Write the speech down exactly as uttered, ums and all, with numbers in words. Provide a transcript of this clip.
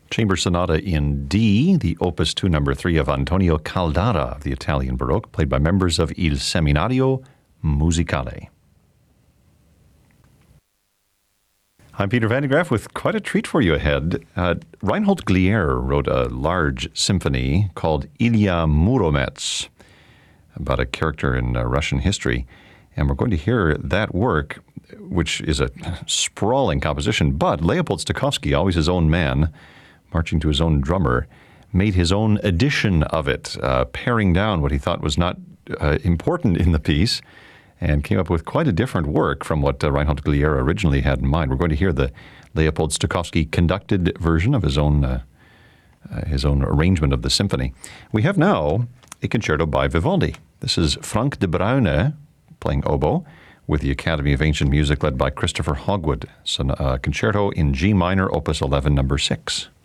Chamber Sonata in D, the Opus two, number three of Antonio Caldara of the Italian Baroque, played by members of Il Seminario Musicale. I'm Peter Van de Graaff with quite a treat for you ahead. Uh, Reinhold Glier wrote a large symphony called Ilya Muromets about a character in uh, Russian history. And we're going to hear that work, which is a sprawling composition. But Leopold Stokowski, always his own man, marching to his own drummer, made his own edition of it, uh, paring down what he thought was not uh, important in the piece, and came up with quite a different work from what uh, Reinhold Glier originally had in mind. We're going to hear the Leopold Stokowski conducted version of his own uh, uh, his own arrangement of the symphony. We have now a concerto by Vivaldi. This is Frank de Bruyne playing oboe with the Academy of Ancient Music led by Christopher Hogwood. It's a uh, concerto in G minor, opus eleven, number six.